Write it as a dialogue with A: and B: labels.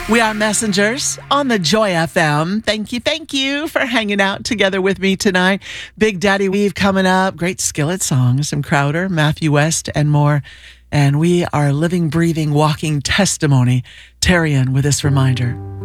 A: We are messengers on the Joy FM. Thank you for hanging out together with me tonight. Big Daddy Weave coming up. Great Skillet songs, some Crowder, Matthew West, and more. And we are living, breathing, walking testimony. Tarian with this reminder.